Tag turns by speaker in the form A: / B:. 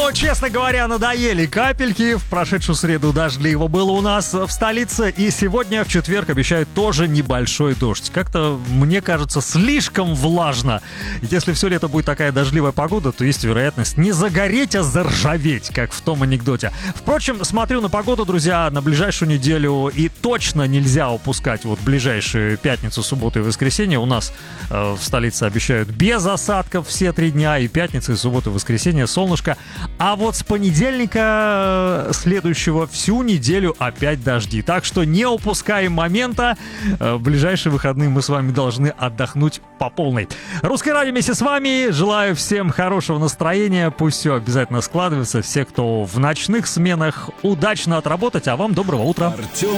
A: Ну, честно говоря, надоели капельки. В прошедшую среду дождливо было у нас в столице. И сегодня, в четверг, обещают тоже небольшой дождь. Как-то, мне кажется, слишком влажно. Если все лето будет такая дождливая погода, то есть вероятность не загореть, а заржаветь, как в том анекдоте. Впрочем, смотрю на погоду, друзья, на ближайшую неделю. И точно нельзя упускать вот ближайшую пятницу, субботу и воскресенье. У нас в столице обещают без осадков все 3 дня. И пятница, и суббота, и воскресенье, солнышко. А вот с понедельника следующего всю неделю опять дожди. Так что не упускаем момента. В ближайшие выходные мы с вами должны отдохнуть по полной. Русское радио вместе с вами. Желаю всем хорошего настроения. Пусть все обязательно складывается. Все, кто в ночных сменах, удачно отработать. А вам доброго утра.